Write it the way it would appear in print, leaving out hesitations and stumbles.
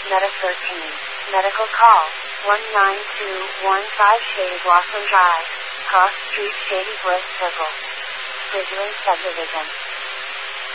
Meta 13. Medical call, 19215 Shady Blossom Drive, Cross Street, Shady Bliss Circle. Bridgeland Subdivision.